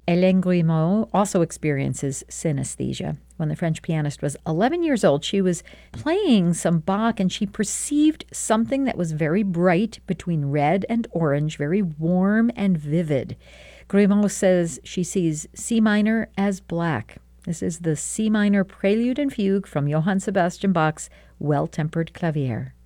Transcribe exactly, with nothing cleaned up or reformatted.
Hélène Guillemot also experiences synesthesia. When the French pianist was eleven years old, she was playing some Bach and she perceived something that was very bright between red and orange, very warm and vivid. Guillemot says she sees C minor as black. This is the C minor prelude and fugue from Johann Sebastian Bach's Well-Tempered Clavier.